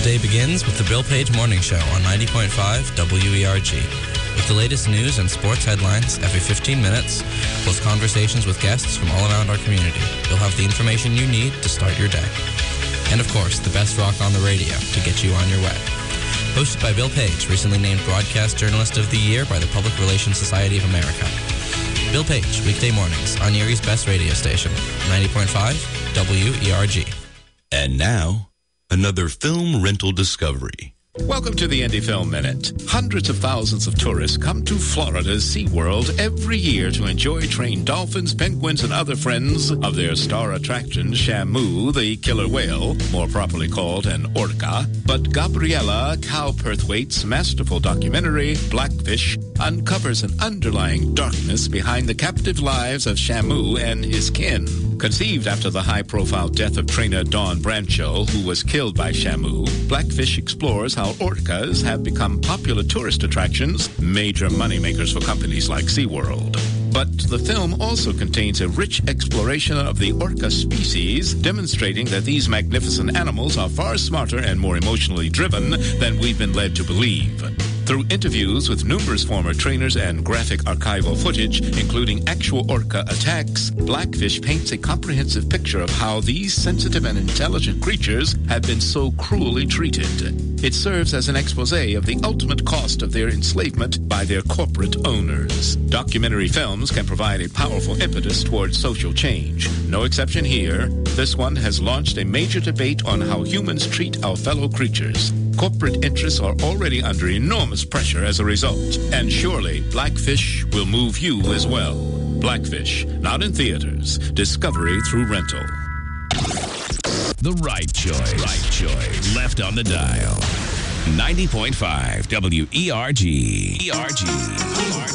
day begins with the Bill Page Morning Show on 90.5 WERG. With the latest news and sports headlines every 15 minutes, plus conversations with guests from all around our community, you'll have the information you need to start your day. And of course, the best rock on the radio to get you on your way. Hosted by Bill Page, recently named Broadcast Journalist of the Year by the Public Relations Society of America. Bill Page, weekday mornings on Erie's best radio station, 90.5 WERG. And now, another film rental discovery. Welcome to the Indie Film Minute. Hundreds of thousands of tourists come to Florida's SeaWorld every year to enjoy trained dolphins, penguins, and other friends of their star attraction, Shamu, the killer whale, more properly called an orca. But Gabriella Cowperthwaite's masterful documentary, Blackfish, uncovers an underlying darkness behind the captive lives of Shamu and his kin. Conceived after the high-profile death of trainer Dawn Brancho, who was killed by Shamu, Blackfish explores how orcas have become popular tourist attractions, major moneymakers for companies like SeaWorld. But the film also contains a rich exploration of the orca species, demonstrating that these magnificent animals are far smarter and more emotionally driven than we've been led to believe. Through interviews with numerous former trainers and graphic archival footage, including actual orca attacks, Blackfish paints a comprehensive picture of how these sensitive and intelligent creatures have been so cruelly treated. It serves as an expose of the ultimate cost of their enslavement by their corporate owners. Documentary films can provide a powerful impetus towards social change. No exception here. This one has launched a major debate on how humans treat our fellow creatures. Corporate interests are already under enormous pressure as a result, and surely Blackfish will move you as well. Blackfish, not in theaters. Discovery through rental. The right choice. Right choice. Left on the dial. 90.5 WERG.